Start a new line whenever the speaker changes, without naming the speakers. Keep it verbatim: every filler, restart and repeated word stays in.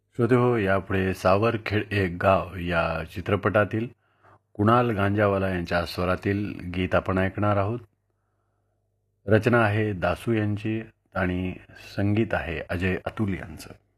श्रोतेहो, यापुढे सावरखेड एक गाव या चित्रपटातील कुणाल गांजावाला यांच्या स्वरातील गीत आपण ऐकणार आहोत. रचना आहे दासू यांची आणि संगीत आहे अजय अतुल यांचं.